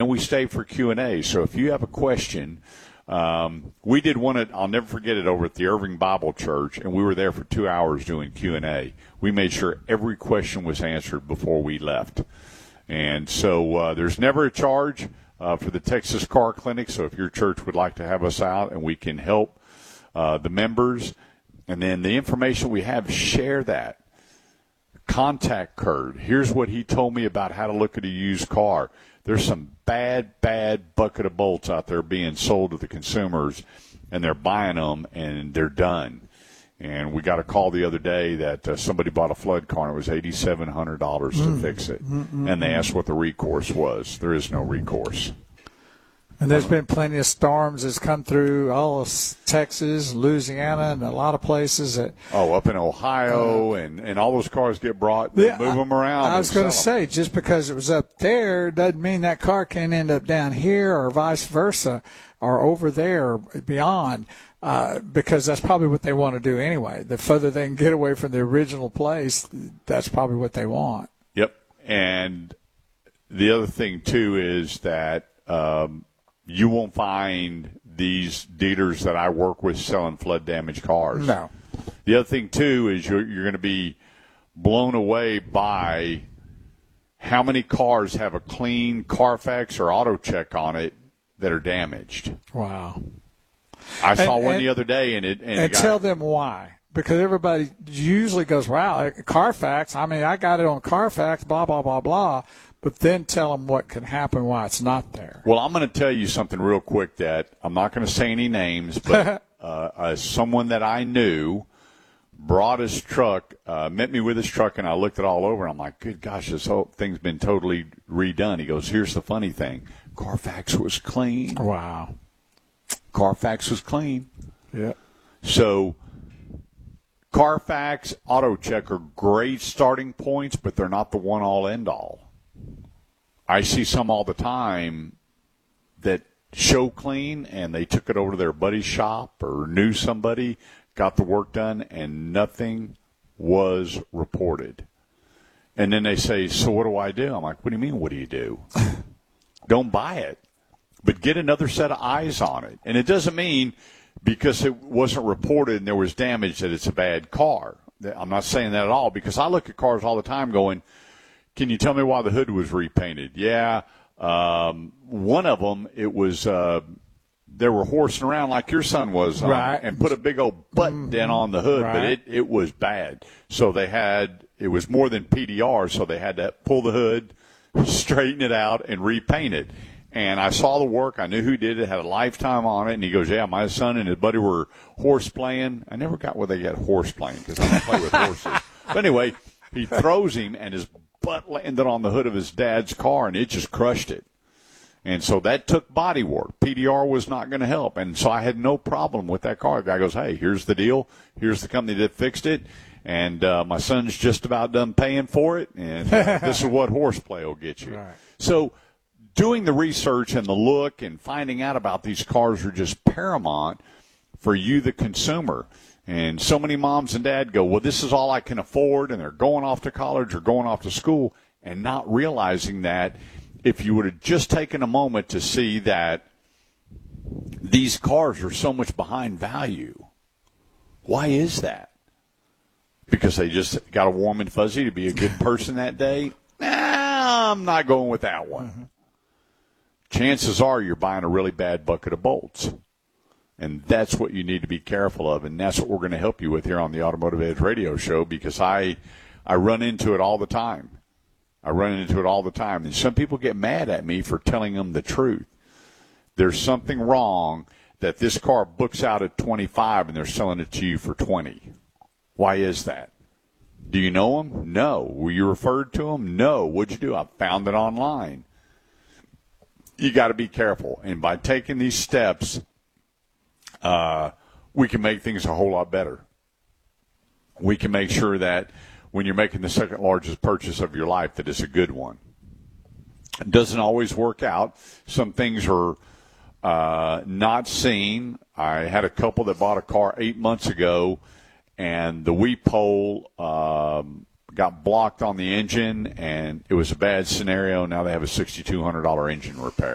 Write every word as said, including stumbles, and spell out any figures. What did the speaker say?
then we stay for Q and A. So if you have a question, um, we did one at, I'll never forget it, over at the Irving Bible Church, and we were there for two hours doing Q and A. We made sure every question was answered before we left. And so uh, there's never a charge uh, for the Texas Car Clinic. So if your church would like to have us out and we can help uh, the members, and then the information we have, share that. Contact Kurt. Here's what he told me about how to look at a used car. There's some bad, bad bucket of bolts out there being sold to the consumers, and they're buying them, and they're done. And we got a call the other day that uh, somebody bought a flood car, and it was eight thousand seven hundred dollars mm. to fix it. Mm-mm. And they asked what the recourse was. There is no recourse. And there's been plenty of storms that's come through all of Texas, Louisiana, and a lot of places. That, oh, up in Ohio, uh, and, and all those cars get brought, they yeah, move them around. I, I was going to say, just because it was up there doesn't mean that car can't end up down here or vice versa or over there or beyond. Uh, because that's probably what they want to do anyway. The further they can get away from the original place, that's probably what they want. Yep. And the other thing, too, is that um, you won't find these dealers that I work with selling flood-damaged cars. No. The other thing, too, is you're, you're going to be blown away by how many cars have a clean Carfax or auto check on it that are damaged. Wow. I saw and, one and, the other day, and it and, and it got, tell them why, because everybody usually goes, "Wow, Carfax. I mean, I got it on Carfax." Blah blah blah blah. But then tell them what can happen, why it's not there. Well, I'm going to tell you something real quick that I'm not going to say any names, but uh, uh, someone that I knew brought his truck, uh, met me with his truck, and I looked it all over, and I'm like, "Good gosh, this whole thing's been totally redone." He goes, "Here's the funny thing: Carfax was clean." Wow. Carfax was clean. Yeah. So Carfax, AutoCheck are great starting points, but they're not the one-all, end-all. I see some all the time that show clean, and they took it over to their buddy's shop or knew somebody, got the work done, and nothing was reported. And then they say, so what do I do? I'm like, what do you mean, what do you do? Don't buy it. But get another set of eyes on it. And it doesn't mean because it wasn't reported and there was damage that it's a bad car. I'm not saying that at all, because I look at cars all the time going, can you tell me why the hood was repainted? Yeah. Um, one of them, it was uh, they were horsing around like your son was on, right. and put a big old butt mm-hmm. dent on the hood, right. but it, it was bad. So they had – it was more than P D R, so they had to pull the hood, straighten it out, and repaint it. And I saw the work. I knew who did it, had a lifetime on it. And he goes, yeah, my son and his buddy were horse playing. I never got where they got horse playing because I don't play with horses. But anyway, he throws him, and his butt landed on the hood of his dad's car, and it just crushed it. And so that took body work. P D R was not going to help. And so I had no problem with that car. The guy goes, hey, here's the deal. Here's the company that fixed it. And uh, my son's just about done paying for it. And uh, this is what horseplay will get you. Right. So doing the research and the look and finding out about these cars are just paramount for you, the consumer. And so many moms and dad go, well, this is all I can afford, and they're going off to college or going off to school, and not realizing that if you would have just taken a moment to see that these cars are so much behind value. Why is that? Because they just got a warm and fuzzy to be a good person that day? Nah, I'm not going with that one. Mm-hmm. Chances are you're buying a really bad bucket of bolts. And that's what you need to be careful of, and that's what we're going to help you with here on the Automotive Edge Radio Show, because I I run into it all the time. I run into it all the time. And some people get mad at me for telling them the truth. There's something wrong that this car books out at twenty-five and they're selling it to you for twenty. Why is that? Do you know them? No. Were you referred to them? No. What'd you do? I found it online. You got to be careful. And by taking these steps, uh, we can make things a whole lot better. We can make sure that when you're making the second largest purchase of your life, that it's a good one. It doesn't always work out. Some things are uh, not seen. I had a couple that bought a car eight months ago, and the weep hole um, got blocked on the engine, and it was a bad scenario. Now they have a six thousand two hundred dollars engine repair.